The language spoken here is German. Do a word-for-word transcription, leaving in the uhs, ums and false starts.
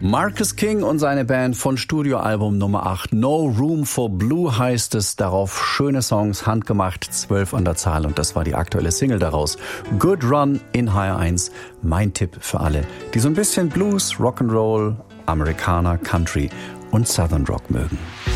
Marcus King und seine Band von Studioalbum Nummer acht. No Room for Blue heißt es. Darauf schöne Songs, handgemacht, zwölf an der Zahl. Und das war die aktuelle Single daraus. Good Run in H R eins. Mein Tipp für alle, die so ein bisschen Blues, Rock'n'Roll, Amerikaner, Country und Southern Rock mögen.